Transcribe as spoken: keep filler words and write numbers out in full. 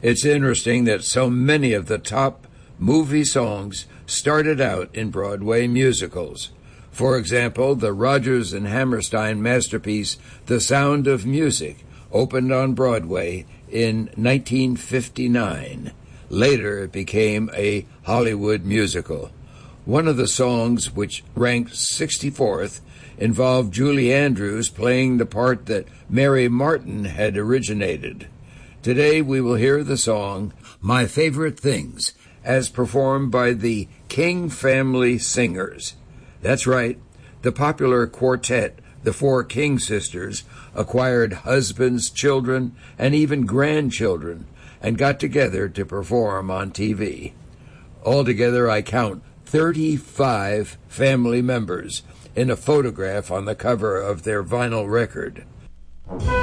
It's interesting that so many of the top movie songs started out in Broadway musicals. For example, the Rodgers and Hammerstein masterpiece, The Sound of Music, opened on Broadway in nineteen fifty-nine. Later, it became a Hollywood musical. One of the songs, which ranked sixty-fourth, involved Julie Andrews playing the part that Mary Martin had originated. Today, we will hear the song, My Favorite Things, as performed by the King Family Singers. That's right, the popular quartet, the Four King Sisters, acquired husbands, children, and even grandchildren, and got together to perform on T V. Altogether, I count thirty-five family members in a photograph on the cover of their vinyl record.